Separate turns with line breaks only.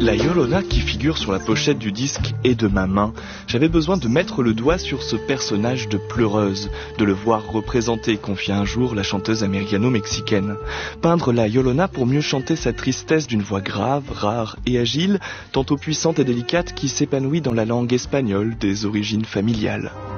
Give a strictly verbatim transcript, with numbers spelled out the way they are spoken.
La Yolona qui figure sur la pochette du disque est de ma main. J'avais besoin de mettre le doigt sur ce personnage de pleureuse, de le voir représenté, confia un jour la chanteuse américano-mexicaine. Peindre la Yolona pour mieux chanter sa tristesse d'une voix grave, rare et agile, tantôt puissante et délicate qui s'épanouit dans la langue espagnole des origines familiales.